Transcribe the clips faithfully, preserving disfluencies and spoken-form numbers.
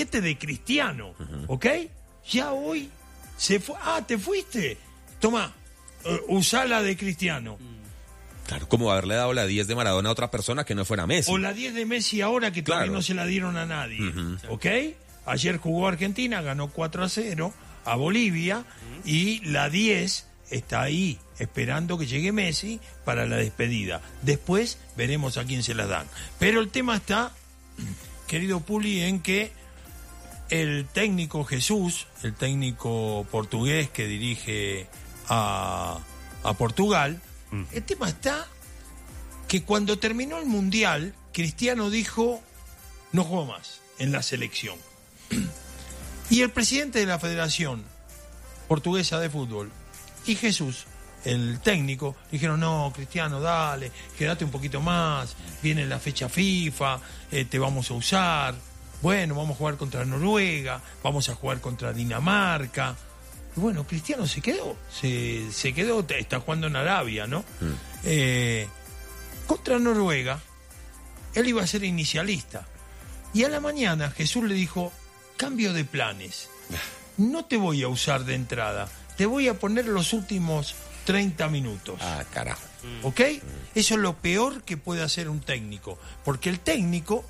gabinete de Cristiano, uh-huh. ¿ok? Ya hoy se fue. Ah, ¿te fuiste? Toma, uh, usá la de Cristiano. Claro, como haberle dado la diez de Maradona a otra persona que no fuera Messi. O la diez de Messi ahora que todavía claro. no se la dieron a nadie, uh-huh. ¿ok? Ayer jugó Argentina, ganó cuatro a cero a Bolivia, uh-huh. y la diez está ahí, esperando que llegue Messi para la despedida. Después veremos a quién se la dan. Pero el tema está, querido Puli, en que el técnico Jesús, el técnico portugués que dirige a, a Portugal, uh-huh. el tema está que cuando terminó el Mundial, Cristiano dijo, no juego más en la selección. Y el presidente de la Federación Portuguesa de Fútbol y Jesús, el técnico, dijeron, no, Cristiano, dale, quédate un poquito más, viene la fecha FIFA, eh, te vamos a usar, bueno, vamos a jugar contra Noruega, vamos a jugar contra Dinamarca. Y bueno, Cristiano se quedó, se, se quedó, está jugando en Arabia, ¿no? Mm. Eh, contra Noruega, él iba a ser inicialista. Y a la mañana Jesús le dijo, cambio de planes, no te voy a usar de entrada, te voy a poner los últimos treinta minutos. Ah, carajo. ¿Ok? Eso es lo peor que puede hacer un técnico, porque el técnico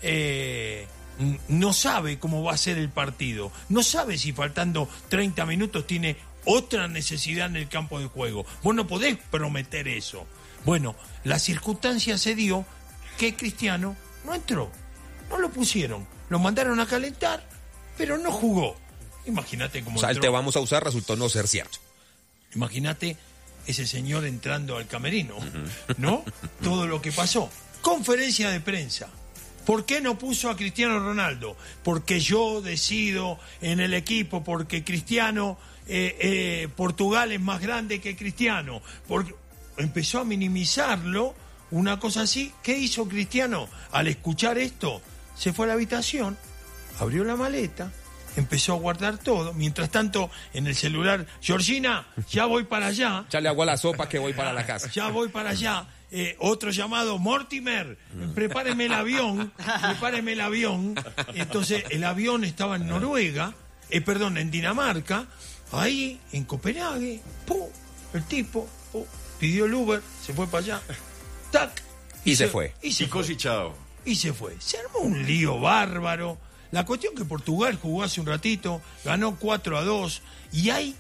eh, no sabe cómo va a ser el partido, no sabe si faltando treinta minutos tiene otra necesidad en el campo de juego. Vos no podés prometer eso. Bueno, la circunstancia se dio que Cristiano no entró, no lo pusieron, lo mandaron a calentar, pero no jugó. Imagínate cómo. O sea, el te vamos a usar resultó no ser cierto. Imagínate ese señor entrando al camerino, ¿no? Todo lo que pasó. Conferencia de prensa. ¿Por qué no puso a Cristiano Ronaldo? Porque yo decido en el equipo, porque Cristiano, eh, eh, Portugal es más grande que Cristiano. Porque empezó a minimizarlo, una cosa así. ¿Qué hizo Cristiano? Al escuchar esto, se fue a la habitación, abrió la maleta, empezó a guardar todo. Mientras tanto, en el celular, Georgina, ya voy para allá. Echale agua a la sopa que voy para la casa. Ya voy para allá. Eh, otro llamado, Mortimer, prepáreme el avión, prepáreme el avión. Entonces, el avión estaba en Noruega, eh, perdón, en Dinamarca, ahí, en Copenhague, ¡pum! El tipo, ¡pum! Pidió el Uber, se fue para allá, ¡tac! Y, y se, se fue. Y se fue. Chao. Y se fue. Se armó un lío bárbaro. La cuestión que Portugal jugó hace un ratito, ganó cuatro a dos, y hay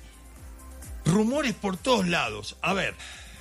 rumores por todos lados. A ver,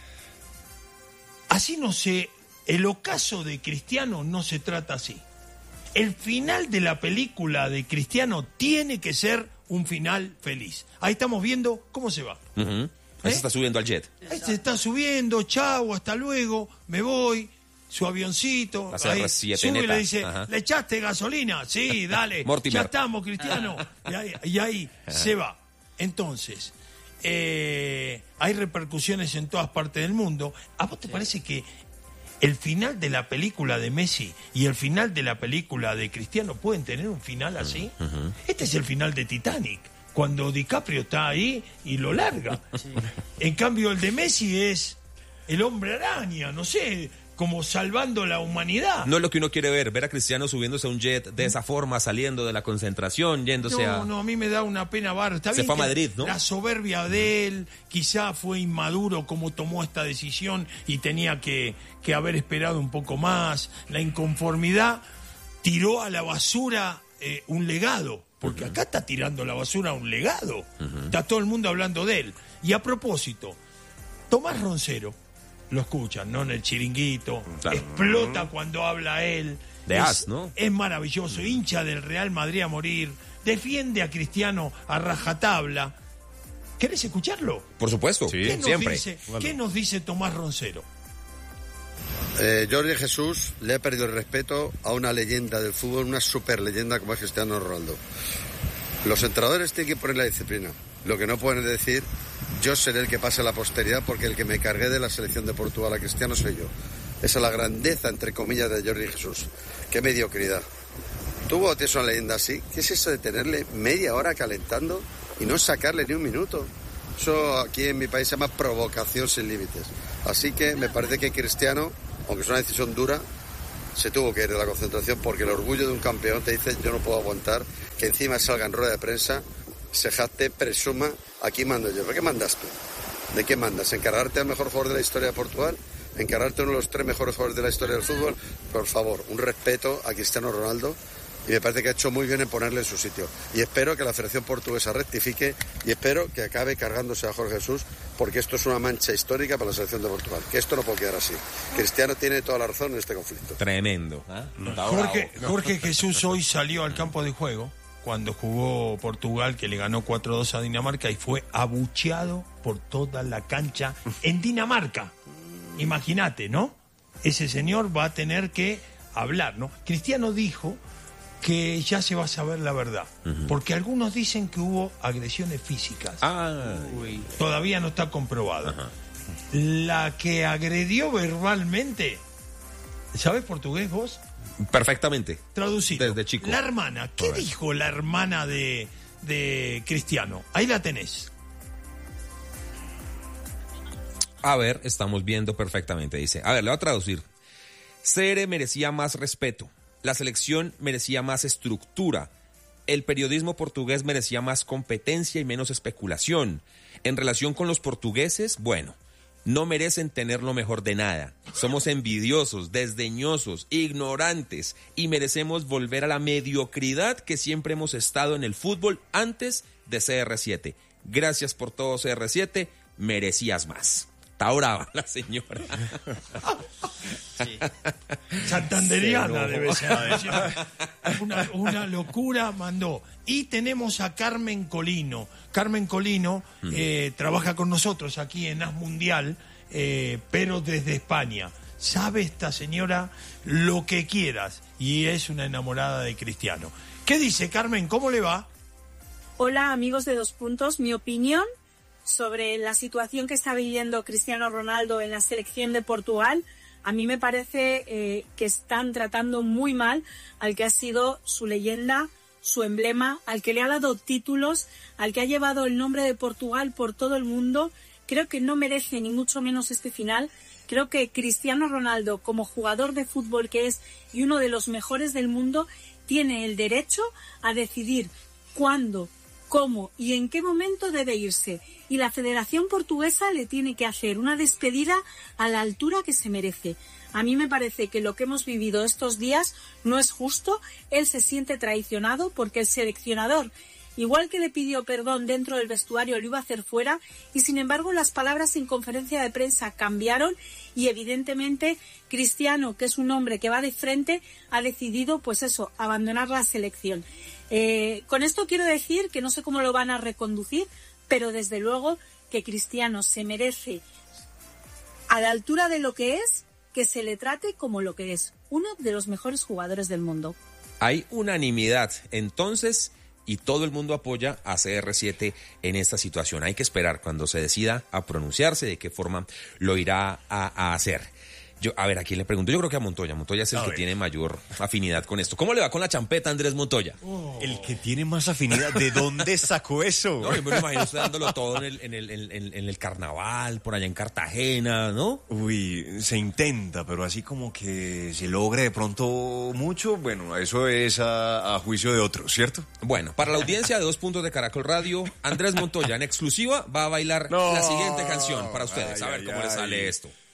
así no se... El ocaso de Cristiano no se trata así. El final de la película de Cristiano tiene que ser un final feliz. Ahí estamos viendo cómo se va. Uh-huh. Ahí ¿Eh? se está subiendo al jet. Ahí se está subiendo, chau, hasta luego, me voy... Su avioncito, ahí, sube y le dice, ajá. ¿Le echaste gasolina? Sí, dale, ya estamos, Cristiano. Y ahí, y ahí se va. Entonces, eh, hay repercusiones en todas partes del mundo. ¿A vos te sí. parece que el final de la película de Messi y el final de la película de Cristiano pueden tener un final así? Uh-huh. Este es el final de Titanic, cuando DiCaprio está ahí y lo larga. Sí. En cambio, el de Messi es el hombre araña, no sé... como salvando la humanidad. No es lo que uno quiere ver, ver a Cristiano subiéndose a un jet de esa forma, saliendo de la concentración, yéndose no, a... No, no, a mí me da una pena barra. Está Se bien fue a Madrid, ¿no? La soberbia de él, quizá fue inmaduro como tomó esta decisión y tenía que, que haber esperado un poco más. La inconformidad tiró a la basura eh, un legado, porque uh-huh. acá está tirando a la basura un legado. Uh-huh. Está todo el mundo hablando de él. Y a propósito, Tomás Roncero, lo escuchan, ¿no? En el chiringuito. Claro. Explota cuando habla él. De es, as, ¿no? Es maravilloso. Hincha del Real Madrid a morir. Defiende a Cristiano a rajatabla. ¿Querés escucharlo? Por supuesto, sí, ¿Qué nos siempre. Dice, bueno. ¿Qué nos dice Tomás Roncero? Eh, Jordi Jesús le he perdido el respeto a una leyenda del fútbol, una super leyenda como es Cristiano Ronaldo. Los entrenadores tienen que poner la disciplina. Lo que no pueden decir, yo seré el que pase a la posteridad porque el que me cargué de la selección de Portugal a Cristiano soy yo. Esa es la grandeza, entre comillas, de Jordi Jesús. Qué mediocridad. ¿Tú tienes una leyenda así? ¿Qué es eso de tenerle media hora calentando y no sacarle ni un minuto? Eso aquí en mi país se llama provocación sin límites. Así que me parece que Cristiano, aunque es una decisión dura, se tuvo que ir de la concentración porque el orgullo de un campeón te dice yo no puedo aguantar que encima salga en rueda de prensa, se jacte, presuma, aquí mando yo. ¿Pero qué mandas tú? ¿De qué mandas? ¿Encargarte al mejor jugador de la historia de Portugal? ¿Encargarte a uno de los tres mejores jugadores de la historia del fútbol? Por favor, un respeto a Cristiano Ronaldo. Y me parece que ha hecho muy bien en ponerle en su sitio. Y espero que la Federación Portuguesa rectifique y espero que acabe cargándose a Jorge Jesús, porque esto es una mancha histórica para la selección de Portugal. Que esto no puede quedar así. Cristiano tiene toda la razón en este conflicto. Tremendo. ¿eh? Jorge, Jorge Jesús hoy salió al campo de juego cuando jugó Portugal, que le ganó cuatro dos a Dinamarca y fue abucheado por toda la cancha en Dinamarca. Imagínate, ¿no? Ese señor va a tener que hablar, ¿no? Cristiano dijo que ya se va a saber la verdad, uh-huh. porque algunos dicen que hubo agresiones físicas. Ah, todavía no está comprobado. Uh-huh. La que agredió verbalmente, ¿sabes portugués vos? Perfectamente. Traducido. Desde chico. La hermana, ¿qué dijo la hermana de, de Cristiano? Ahí la tenés. A ver, estamos viendo perfectamente, dice. A ver, le voy a traducir. Cere merecía más respeto. La selección merecía más estructura. El periodismo portugués merecía más competencia y menos especulación. En relación con los portugueses, bueno, no merecen tener lo mejor de nada. Somos envidiosos, desdeñosos, ignorantes y merecemos volver a la mediocridad que siempre hemos estado en el fútbol antes de C R siete. Gracias por todo, C R siete. Merecías más. Está brava la señora. Sí. Santanderiana debe ser. Una, una locura mandó. Y tenemos a Carmen Colino. Carmen Colino uh-huh. eh, trabaja con nosotros aquí en As Mundial, eh, pero desde España. Sabe esta señora lo que quieras y es una enamorada de Cristiano. ¿Qué dice, Carmen? ¿Cómo le va? Hola, amigos de Dos Puntos. Mi opinión sobre la situación que está viviendo Cristiano Ronaldo en la selección de Portugal, a mí me parece eh, que están tratando muy mal al que ha sido su leyenda, su emblema, al que le ha dado títulos, al que ha llevado el nombre de Portugal por todo el mundo. Creo que no merece ni mucho menos este final. Creo que Cristiano Ronaldo, como jugador de fútbol que es y uno de los mejores del mundo, tiene el derecho a decidir cuándo, cómo y en qué momento debe irse. Y la Federación Portuguesa le tiene que hacer una despedida a la altura que se merece. A mí me parece que lo que hemos vivido estos días no es justo. Él se siente traicionado porque el seleccionador, igual que le pidió perdón dentro del vestuario, lo iba a hacer fuera, y sin embargo las palabras en conferencia de prensa cambiaron y evidentemente Cristiano, que es un hombre que va de frente, ha decidido, pues eso, abandonar la selección. Eh, con esto quiero decir que no sé cómo lo van a reconducir, pero desde luego que Cristiano se merece, a la altura de lo que es, que se le trate como lo que es, uno de los mejores jugadores del mundo. Hay unanimidad, entonces, y todo el mundo apoya a C R siete en esta situación. Hay que esperar cuando se decida a pronunciarse de qué forma lo irá a, a hacer. Yo, a ver, ¿a quién le pregunto? Yo creo que a Montoya. Montoya es el a que ver. tiene mayor afinidad con esto. ¿Cómo le va con la champeta, Andrés Montoya? Oh. El que tiene más afinidad. ¿De dónde sacó eso? No, yo me lo imagino usted dándolo todo en el, en, el, en, el, en el carnaval, por allá en Cartagena, ¿no? Uy, se intenta, pero así como que se logre de pronto mucho, bueno, eso es a, a juicio de otros, ¿cierto? Bueno, para la audiencia de Dos Puntos de Caracol Radio, Andrés Montoya, en exclusiva, va a bailar no. la siguiente canción para ustedes. Ay, a ver ay, cómo ay. le sale esto.